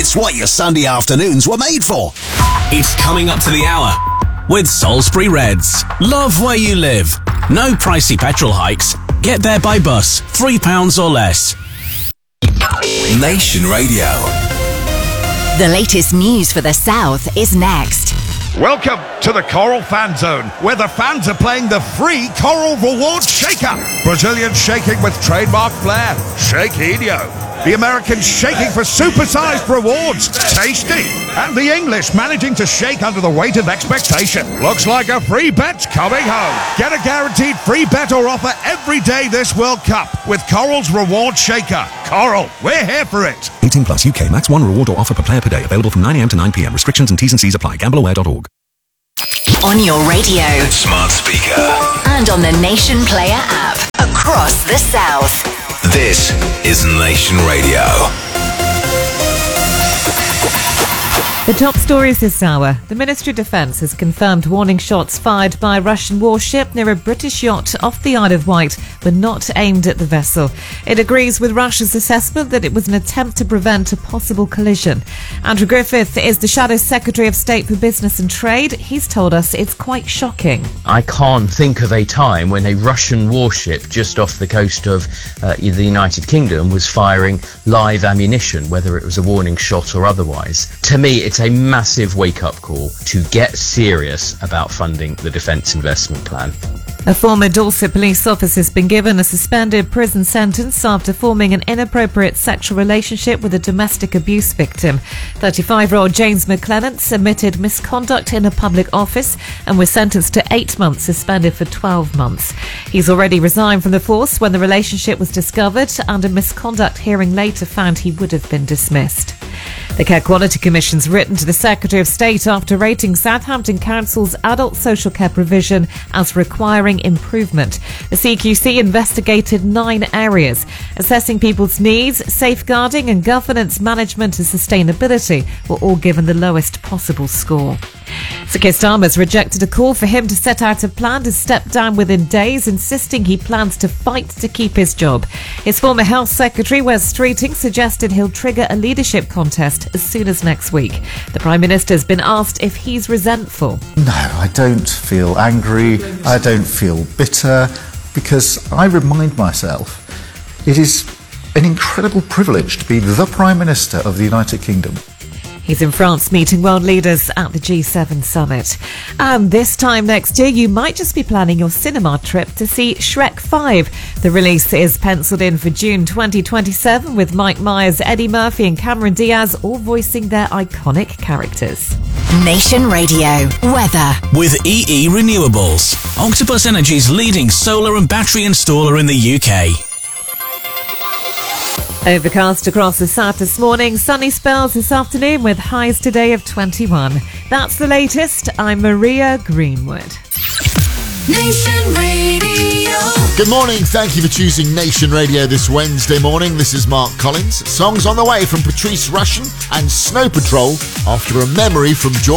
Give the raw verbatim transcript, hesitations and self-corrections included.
It's what your Sunday afternoons were made for. It's coming up to the hour with Salisbury Reds. Love where you live. No pricey petrol hikes. Get there by bus, three pounds or less. Nation Radio. The latest news for the South is next. Welcome to the Coral Fan Zone, where the fans are playing the free Coral Rewards Shaker. Brazilians shaking with trademark flair. Shakeinho. The Americans shaking for supersized rewards. Tasty. And the English managing to shake under the weight of expectation. Looks like a free bet's coming home. Get a guaranteed free bet or offer every day this World Cup with Coral's Reward Shaker. Coral, we're here for it. eighteen plus U K. Max one reward or offer per player per day. Available from nine a m to nine p m. Restrictions and T's and C's apply. gamble aware dot org. On your radio. Smart speaker. And on the Nation Player app. Across the South. This is Nation Radio. The top stories this hour. The Ministry of Defence has confirmed warning shots fired by a Russian warship near a British yacht off the Isle of Wight were not aimed at the vessel. It agrees with Russia's assessment that it was an attempt to prevent a possible collision. Andrew Griffith is the Shadow Secretary of State for Business and Trade. He's told us it's quite shocking. I can't think of a time when a Russian warship just off the coast of uh, the United Kingdom was firing live ammunition, whether it was a warning shot or otherwise. To me, it's a massive wake-up call to get serious about funding the Defence Investment Plan. A former Dorset police officer has been given a suspended prison sentence after forming an inappropriate sexual relationship with a domestic abuse victim. thirty-five-year-old James McClellan admitted misconduct in a public office and was sentenced to eight months, suspended for twelve months. He's already resigned from the force when the relationship was discovered, and a misconduct hearing later found he would have been dismissed. The Care Quality Commission's written to the Secretary of State after rating Southampton Council's adult social care provision as requiring improvement. The C Q C investigated nine areas. Assessing people's needs, safeguarding and governance management and sustainability were all given the lowest possible score. Sir Keir Starmer's rejected a call for him to set out a plan to step down within days, insisting he plans to fight to keep his job. His former Health Secretary, Wes Streeting, suggested he'll trigger a leadership contest as soon as next week. The Prime Minister has been asked if he's resentful. No, I don't feel angry. I don't feel bitter, because I remind myself it is an incredible privilege to be the Prime Minister of the United Kingdom. He's in France meeting world leaders at the G seven summit. And this time next year, you might just be planning your cinema trip to see Shrek five. The release is penciled in for June twenty twenty-seven, with Mike Myers, Eddie Murphy and Cameron Diaz all voicing their iconic characters. Nation Radio. Weather. With E E Renewables, Octopus Energy's leading solar and battery installer in the U K. Overcast across the south this morning, sunny spells this afternoon with highs today of twenty-one. That's the latest. I'm Maria Greenwood. Nation Radio. Good morning. Thank you for choosing Nation Radio this Wednesday morning. This is Mark Collins. Songs on the way from Patrice Rushen and Snow Patrol after a memory from George.